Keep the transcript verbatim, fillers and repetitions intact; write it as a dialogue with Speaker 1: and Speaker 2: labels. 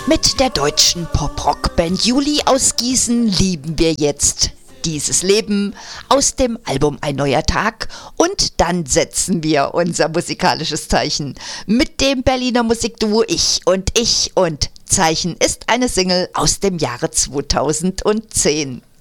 Speaker 1: Mit der deutschen Pop-Rock-Band Juli aus Gießen lieben wir jetzt dieses Leben aus dem Album Ein neuer Tag, und dann setzen wir unser musikalisches Zeichen mit dem Berliner Musikduo Ich und Ich, und Zeichen ist eine Single aus dem Jahre zweitausendzehn.